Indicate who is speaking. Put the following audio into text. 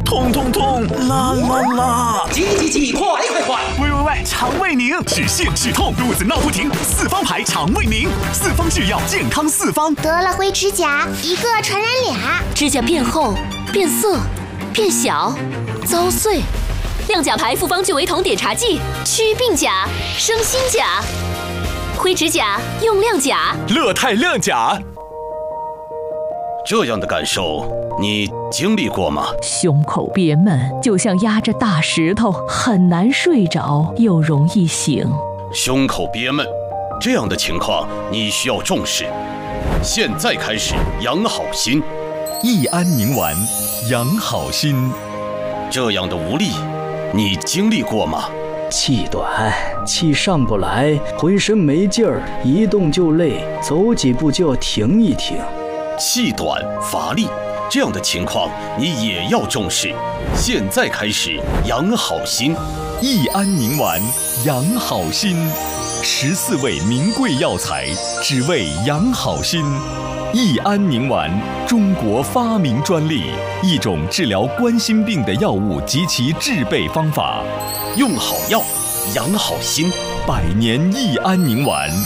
Speaker 1: 痛痛痛，啦啦啦！
Speaker 2: 挤，快！
Speaker 1: 喂，肠胃宁，止泻止痛，肚子闹不停，四方牌肠胃宁，四方制药，健康四方。
Speaker 3: 得了灰指甲，一个传染俩，
Speaker 4: 指甲变厚、变色、变小、遭碎。亮甲牌复方聚维酮碘茶剂，祛病甲，生新甲。灰指甲用亮甲，
Speaker 1: 乐泰亮甲。
Speaker 5: 这样的感受你经历过吗？
Speaker 6: 胸口憋闷，就像压着大石头，很难睡着，又容易醒。
Speaker 5: 胸口憋闷，这样的情况你需要重视。现在开始养好心，
Speaker 7: 益安宁丸，养好心。
Speaker 5: 这样的无力，你经历过吗？
Speaker 8: 气短，气上不来，浑身没劲儿，一动就累，走几步就要停一停。
Speaker 5: 气短乏力，这样的情况你也要重视。现在开始养好心，
Speaker 7: 益安宁丸，养好心。14味名贵药材，只为养好心。益安宁丸，中国发明专利，一种治疗冠心病的药物及其制备方法。
Speaker 5: 用好药，养好心，
Speaker 7: 百年益安宁丸。